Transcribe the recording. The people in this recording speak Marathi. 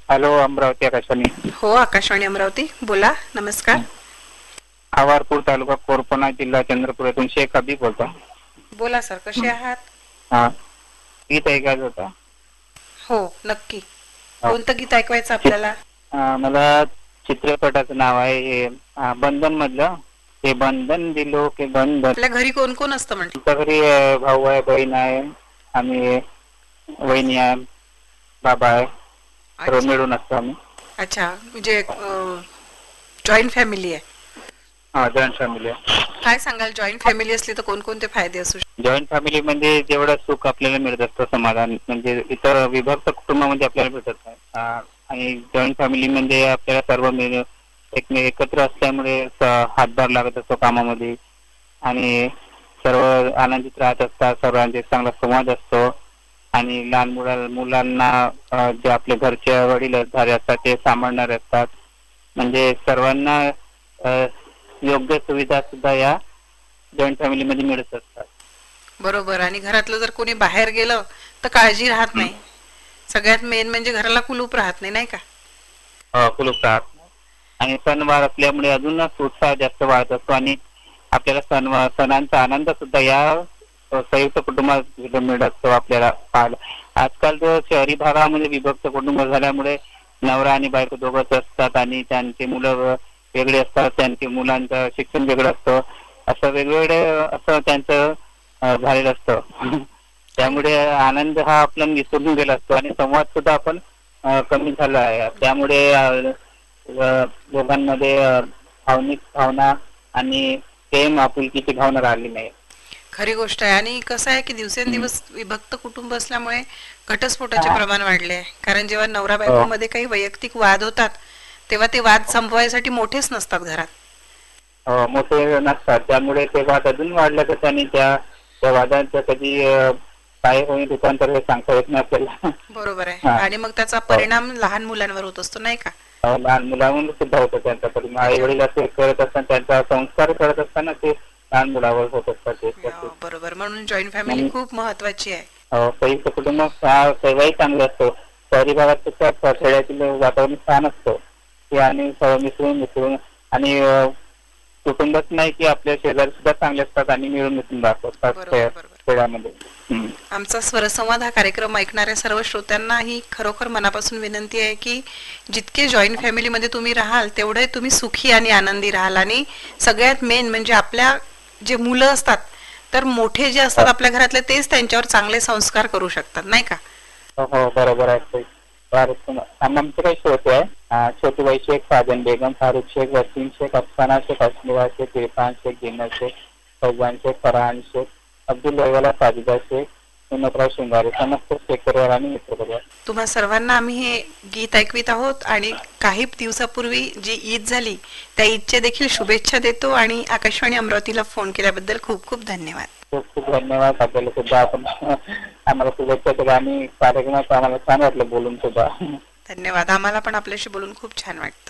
हॅलो, अमरावती आकाशवाणी. हो, आकाशवाणी अमरावती. बोला. नमस्कार. आवारपूर तालुका कोरपणा जिल्हा चंद्रपूर येथून शेख हबीब बोलतो. बोला सर, कसे आहात? हा, गीत ऐकायचं होतं. हो, नक्की. हा. कोणतं गीत ऐकवायचं आपल्याला? मला चित्रपटाचं नाव आहे हे बंधन मधलं. ते बंधन दिलो के बंधन. आपल्या घरी कोण कोण असतं म्हटलं? आमच्या घरी भाऊ आहे, बहीण आहे, आम्ही वहिनी आहे, बाबा आहे, सर्व अच्छा मिळून असतो आम्ही. अच्छा, म्हणजे जॉईंट फॅमिली आहे. हा, जॉईंट फॅमिली आहे. काय सांगाल, जॉईंट फॅमिली असली तर कोणकोणते फायदे असू शकतात? जॉईंट फॅमिली म्हणजे जेवढं सुख आपल्याला मिळत असतं समाधान, म्हणजे इतर विभक्त कुटुंबामध्ये आपल्याला भेटत नाही. आणि जॉईंट फॅमिली म्हणजे आपल्याला सर्व एकत्र असल्यामुळे हातभार लागत असतो कामामध्ये आणि सर्व आनंदित राहत असतात. सर्वांचे चांगला संवाद असतो आणि लहान मुलांना जे आपले घरचे वडील झाले असतात ते सांभाळणारे असतात. म्हणजे सर्वांना योग्य सुविधा सुद्धा या जॉईंट फॅमिलीमध्ये मिळत असतात. बरोबर. आणि घरातलं जर कोणी बाहेर गेलं तर काळजी राहत नाही. सगळ्यात मेन म्हणजे घराला कुलूप राहत नाही, नाही का? कुलूप राहत आणि सणवार असल्यामुळे अजूनच उत्साह जास्त वाढत असतो आणि आपल्याला सणांचा आनंद सुद्धा या संयुक्त कुटुंबात मिळत असतो आपल्याला पाहायला. आजकाल जो शहरी भागामध्ये विभक्त कुटुंब झाल्यामुळे नवरा आणि बायको दोघंच असतात आणि त्यांचे मुलं वेगळे असतात, त्यांचे मुलांचं शिक्षण वेगळं असतं, असं वेगवेगळे असं त्यांचं झालेलं असतं. त्यामुळे आनंद हा आपला विसरून गेला असतो आणि संवाद सुद्धा आपण कमी झाला आहे. त्यामुळे लोकांमध्ये भावनिक भावना आणि प्रेम आपुलकीची भावना राहिली नाही. खरी गोष्ट आहे. आणि कसं आहे की दिवसेंदिवस विभक्त कुटुंब असल्यामुळे घटस्फोटाचे प्रमाण वाढले आहे. कारण जेव्हा नवरा बायको मध्ये काही वैयक्तिक वाद होतात तेव्हा ते वाद संपवायसाठी मोठेच नसतात घरात. मोठे नसतात, त्यामुळे ते वाद अजून वाढल्या तर त्यांनी त्या वादांचं कधी काय होईल रूपांतर हे सांगता येत नाही आपल्याला. बरोबर आहे. आणि मग त्याचा परिणाम लहान मुलांवर होत असतो, नाही का? लहान मुलांवर सुद्धा होतो त्यांचा परिणाम. आई वडील असे करत असताना त्यांचा संस्कार करत असताना ते लहान मुलावर होत असतात. बरोबर. म्हणून जॉईंट फॅमिली खूप महत्वाची आहे. संयुक्त कुटुंब सेवाही चांगलं असतो. शहरी भागात सुद्धा खेड्यातील वातावरण छान असतो आणि मिसळून आणि कुटुंबच नाही की आपल्या शेजारी सुद्धा चांगले असतात आणि मिळून मिसळून राहतात खेड्यामध्ये. आमचा स्वरसंवाद हा कार्यक्रम ऐकणाऱ्या सर्व श्रोत्यांना ही खरोखर मनापासून विनंती आहे की जितके जॉईंट फॅमिलीमध्ये तुम्ही राहाल तेवढे तुम्ही सुखी आणि आनंदी राहाल. आणि सगळ्यात मेन म्हणजे आपल्या जे मुलं असतात तर मोठे जे असतात आपल्या घरातले तेच त्यांच्यावर चांगले संस्कार करू शकतात, नाही का? हो, बरोबर आहे. आमचे काही श्रोते आहे, छोटूबाई शेख, साजन बेगम, फारुख शेख, वसीम शेख, अफसाना शेख, अस्मिरा शेख, इरफान शेख, जिन्ना शेख, फौजान शेख, फरहान शेख, अब्दुल रहिवाला, साजिदा शेख, हिम्मतराव शिंगारे, समस्त शेख परिवार आणि मित्र परिवार. तुम्हा सर्वांना आम्ही हे गीत ऐकवित आहोत आणि काही दिवसापूर्वी जी ईद झाली त्या ईदच्या देखील शुभेच्छा देतो आणि आकाशवाणी अमरावतीला फोन केल्याबद्दल खूप खूप धन्यवाद. खूप खूप धन्यवाद. आपल्याला सुद्धा आपण आम्हाला शुभेच्छा दिल्या आणि कार्यक्रमात आम्हाला छान वाटलं बोलून सुद्धा. धन्यवाद. आम्हाला पण आपल्याशी बोलून खूप छान वाटतं.